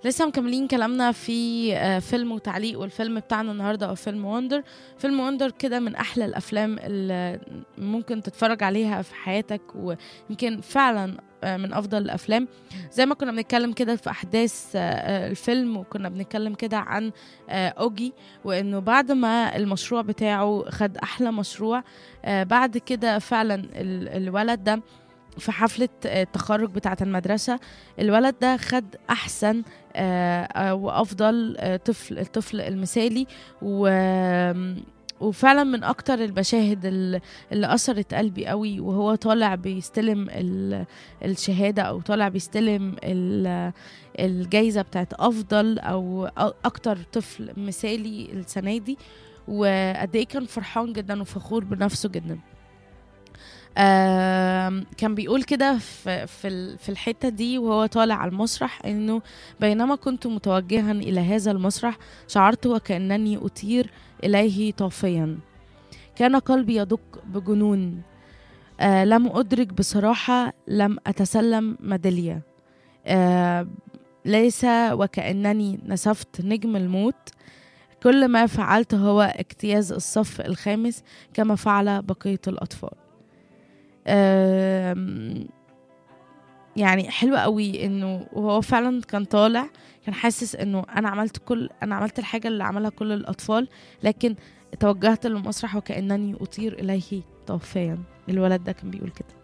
لسه مكملين كلامنا في فيلم وتعليق، والفيلم بتاعنا النهارده هو فيلم وندر. فيلم وندر كده من احلى الافلام اللي ممكن تتفرج عليها في حياتك، ويمكن فعلا من افضل الافلام. زي ما كنا بنتكلم كده في احداث الفيلم، وكنا بنتكلم كده عن اوجي، وانه بعد ما المشروع بتاعه خد احلى مشروع، بعد كده فعلا الولد ده في حفلة التخرج بتاعة المدرسة، الولد ده خد أحسن وأفضل الطفل المثالي. وفعلا من أكتر المشاهد اللي أثرت قلبي قوي، وهو طالع بيستلم الشهادة، أو طالع بيستلم الجايزة بتاعت أفضل أو أكتر طفل مثالي السنة دي، وقد إيه كان فرحان جدا وفخور بنفسه جدا. كان بيقول كده في الحتة دي وهو طالع على المسرح، انه بينما كنت متوجها الى هذا المسرح شعرت وكأنني اطير اليه طافيا. كان قلبي يدق بجنون. لم ادرك بصراحة، لم اتسلم ميدالية. ليس وكأنني نسفت نجم الموت. كل ما فعلت هو اجتياز الصف الخامس كما فعل بقية الأطفال. يعني حلوة قوي انه وهو فعلا كان طالع، كان حاسس انه انا عملت الحاجة اللي عملها كل الاطفال، لكن توجهت للمسرح وكأنني اطير اليه طوفيا. الولد ده كان بيقول كده.